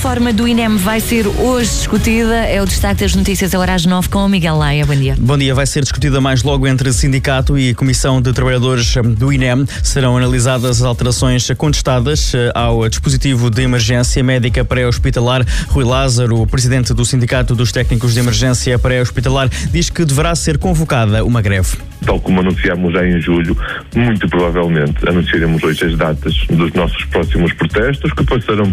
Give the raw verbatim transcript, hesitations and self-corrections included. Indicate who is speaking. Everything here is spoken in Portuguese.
Speaker 1: reforma do I N E M vai ser hoje discutida. É o destaque das notícias agora às nove com o Miguel Laia. Bom dia.
Speaker 2: Bom dia. Vai ser discutida mais logo entre sindicato e Comissão de Trabalhadores do I N E M. Serão analisadas as alterações contestadas ao dispositivo de emergência médica pré-hospitalar. Rui Lázaro, o presidente do Sindicato dos Técnicos de Emergência Pré-Hospitalar, diz que deverá ser convocada uma greve.
Speaker 3: Tal como anunciámos já em julho, muito provavelmente anunciaremos hoje as datas dos nossos próximos protestos, que passarão